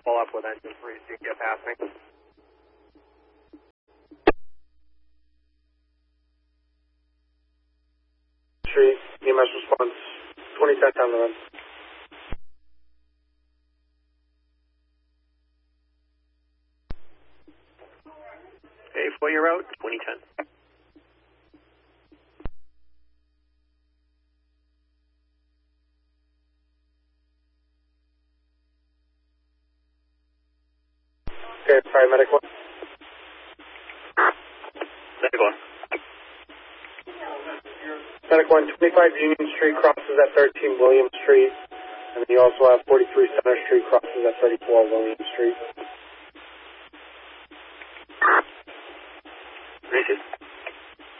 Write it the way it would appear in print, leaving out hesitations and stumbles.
pull up with engine 3 so you can get past me. Street, EMS response, 2010 on the run. Okay, for your route, 2010. Okay, paramedic 1. Medic 1. Medic 1, 25 Union Street crosses at 13 William Street. And then you also have 43 Center Street crosses at 34 William Street.